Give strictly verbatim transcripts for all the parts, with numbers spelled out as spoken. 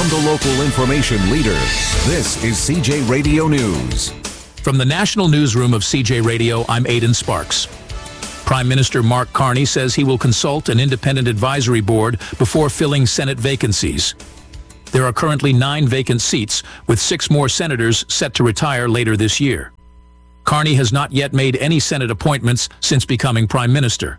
From the local information leader, this is C J Radio News. From the national newsroom of C J Radio, I'm Aidan Sparks. Prime Minister Mark Carney says he will consult an independent advisory board before filling Senate vacancies. There are currently nine vacant seats, with six more senators set to retire later this year. Carney has not yet made any Senate appointments since becoming Prime Minister.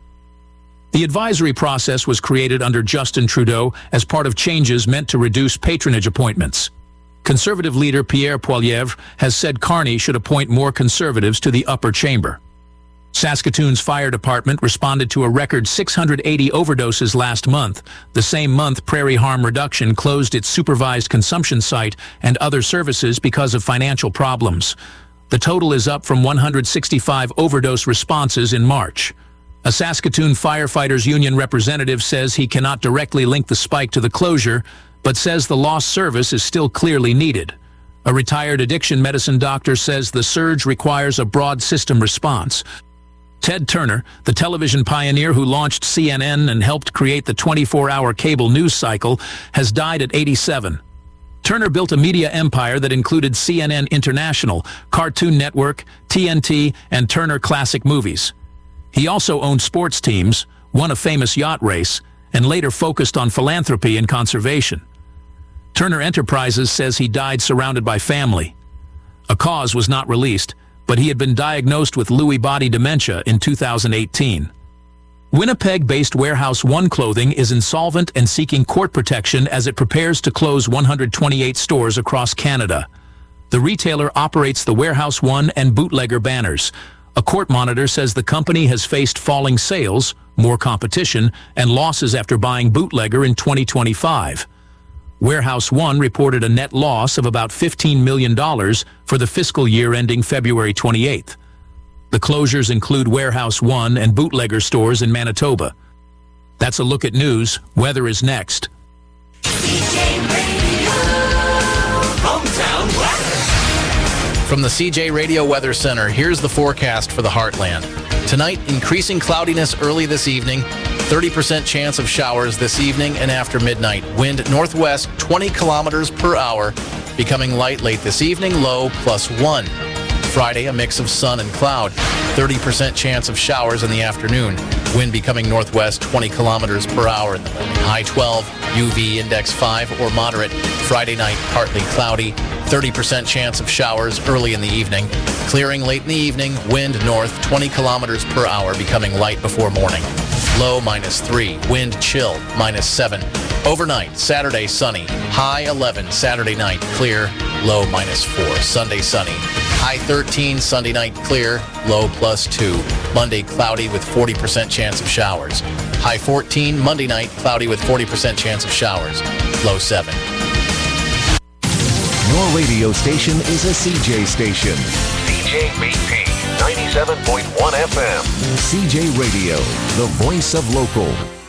The advisory process was created under Justin Trudeau as part of changes meant to reduce patronage appointments. Conservative leader Pierre Poilievre has said Carney should appoint more conservatives to the upper chamber. Saskatoon's fire department responded to a record six hundred eighty overdoses last month, the same month Prairie Harm Reduction closed its supervised consumption site and other services because of financial problems. The total is up from one hundred sixty-five overdose responses in March. A Saskatoon Firefighters Union representative says he cannot directly link the spike to the closure, but says the lost service is still clearly needed. A retired addiction medicine doctor says the surge requires a broad system response. Ted Turner, the television pioneer who launched C N N and helped create the twenty-four hour cable news cycle, has died at eighty-seven. Turner built a media empire that included C N N International, Cartoon Network, T N T, and Turner Classic Movies. He also owned sports teams, won a famous yacht race, and later focused on philanthropy and conservation. Turner Enterprises says he died surrounded by family. A cause was not released, but he had been diagnosed with Lewy body dementia in two thousand eighteen. Winnipeg-based Warehouse One Clothing is insolvent and seeking court protection as it prepares to close one hundred twenty-eight stores across Canada. The retailer operates the Warehouse One and Bootlegger banners. A court monitor says the company has faced falling sales, more competition, and losses after buying Bootlegger in twenty twenty-five. Warehouse One reported a net loss of about fifteen million dollars for the fiscal year ending February twenty-eighth. The closures include Warehouse One and Bootlegger stores in Manitoba. That's a look at news. Weather is next. C J Radio Hometown Weather. From the C J Radio Weather Center, here's the forecast for the Heartland. Tonight, increasing cloudiness early this evening, thirty percent chance of showers this evening and after midnight. Wind northwest twenty kilometers per hour, becoming light late this evening, low plus one. Friday, a mix of sun and cloud, thirty percent chance of showers in the afternoon. Wind becoming northwest twenty kilometers per hour in the morning. High twelve, U V index five or moderate. Friday night, partly cloudy, thirty percent chance of showers early in the evening. Clearing late in the evening, wind north twenty kilometers per hour, becoming light before morning. Low minus three, wind chill minus seven. Overnight, Saturday sunny, high eleven. Saturday night clear, low minus four. Sunday sunny, high thirteen. Sunday night clear, low plus two. Monday cloudy with forty percent chance of showers. High fourteen. Monday night cloudy with forty percent chance of showers, low seven. Your radio station is a C J station. C J B P ninety-seven point one F M. C J Radio, the voice of local.